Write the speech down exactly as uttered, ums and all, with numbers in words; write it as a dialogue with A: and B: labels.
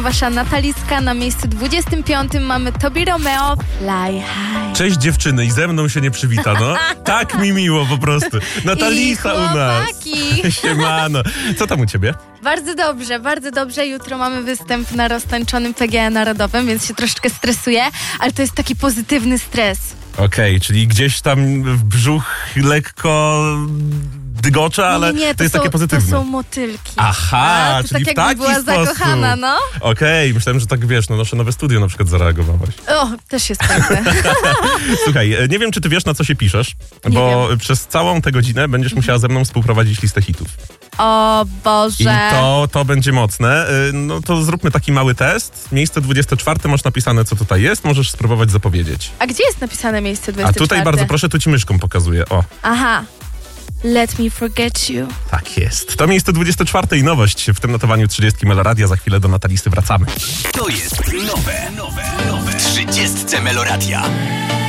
A: Wasza Nataliska. Na miejscu dwudziestym piątym mamy Tobi Romeo, Fly High.
B: Cześć dziewczyny i ze mną się nie przywita, no. Tak mi miło po prostu. Natalisa u nas.
A: chłopaki.
B: Siemano. Co tam u ciebie?
A: Bardzo dobrze, bardzo dobrze. Jutro mamy występ na roztańczonym P G E Narodowym, więc się troszeczkę stresuję, ale to jest taki pozytywny stres.
B: Okej, okay, czyli gdzieś tam w brzuch lekko dygocza, ale
A: nie, nie, to,
B: to jest
A: są,
B: takie pozytywne.
A: To są motylki.
B: Aha,
A: A, to
B: czyli
A: tak
B: w
A: jakby
B: taki
A: była
B: sposób.
A: zakochana, no.
B: Okej, okay, myślałem, że tak wiesz, na nasze nowe studio na przykład zareagowałaś.
A: O, też jest prawda.
B: Słuchaj, nie wiem, czy ty wiesz, na co się piszesz,
A: Nie
B: bo
A: wiem.
B: przez całą tę godzinę będziesz musiała ze mną współprowadzić listę hitów.
A: O Boże.
B: I to, to będzie mocne. No to zróbmy taki mały test. Miejsce dwudzieste czwarte masz napisane, co tutaj jest. Możesz spróbować zapowiedzieć.
A: A gdzie jest napisane miejsce dwudzieste czwarte?
B: A tutaj bardzo proszę, tu ci myszką pokazuję. O.
A: Aha. Let me forget you.
B: Tak jest. To miejsce dwudzieste czwarte i nowość w tym notowaniu trzydziestki Meloradia. Za chwilę do Natalisy wracamy.
C: To jest nowe, nowe, nowe. W trzydziestce Meloradia.